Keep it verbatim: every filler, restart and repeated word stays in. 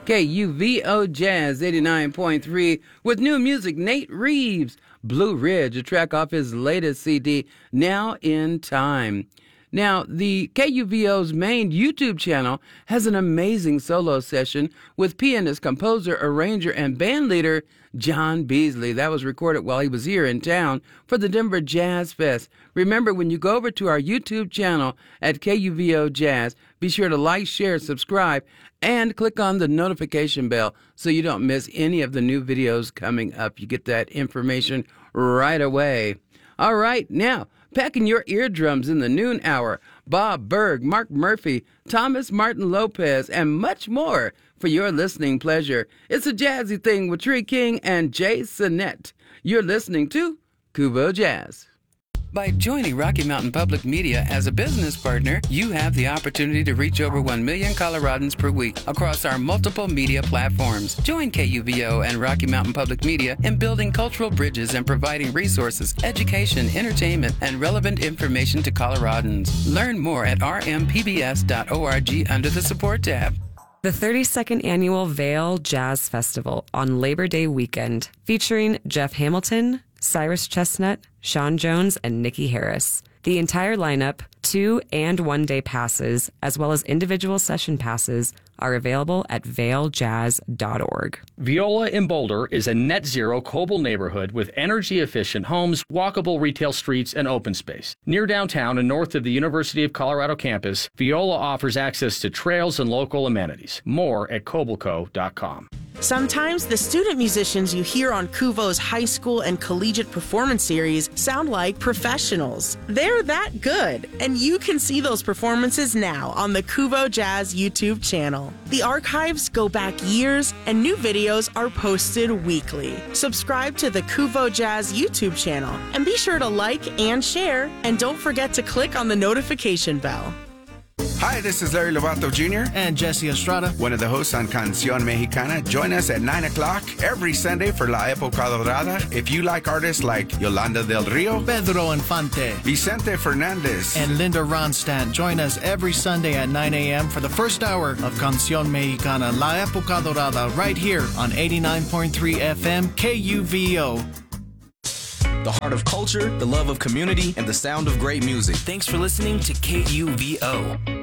K U V O Jazz eighty-nine point three with new music. Nate Reeves, Blue Ridge, a track off his latest C D, Now in Time. Now, the K U V O's main YouTube channel has an amazing solo session with pianist, composer, arranger, and band leader John Beasley. That was recorded while he was here in town for the Denver Jazz Fest. Remember, when you go over to our YouTube channel at K U V O Jazz, be sure to like, share, subscribe, and click on the notification bell so you don't miss any of the new videos coming up. You get that information right away. All right, now, packing your eardrums in the noon hour, Bob Berg, Mark Murphy, Thomas Martin Lopez, and much more for your listening pleasure. It's a jazzy thing with Tree King and Jay Sonette. You're listening to Kubo Jazz. By joining Rocky Mountain Public Media as a business partner, you have the opportunity to reach over one million Coloradans per week across our multiple media platforms. Join K U V O and Rocky Mountain Public Media in building cultural bridges and providing resources, education, entertainment, and relevant information to Coloradans. Learn more at r m p b s dot org under the support tab. The thirty-second Annual Vail Jazz Festival on Labor Day weekend, featuring Jeff Hamilton, Cyrus Chestnut, Sean Jones, and Nikki Harris. The entire lineup, two and one day passes, as well as individual session passes, are available at vail jazz dot org. Viola in Boulder is a net zero Coble neighborhood with energy efficient homes, walkable retail streets, and open space. Near downtown and north of the University of Colorado campus, Viola offers access to trails and local amenities. More at cobleco dot com. Sometimes the student musicians you hear on Kuvo's high school and collegiate performance series sound like professionals. They're that good, and you can see those performances now on the Kuvo Jazz YouTube channel. The archives go back years, and new videos are posted weekly. Subscribe to the Kuvo Jazz YouTube channel, and be sure to like and share, and don't forget to click on the notification bell. Hi, this is Larry Lovato Junior And Jesse Estrada, one of the hosts on Canción Mexicana. Join us at nine o'clock every Sunday for La Época Dorada. If you like artists like Yolanda del Rio, Pedro Infante, Vicente Fernandez, and Linda Ronstadt, join us every Sunday at nine a.m. for the first hour of Canción Mexicana, La Época Dorada, right here on eighty-nine point three F M K U V O. The heart of culture, the love of community, and the sound of great music. Thanks for listening to K U V O.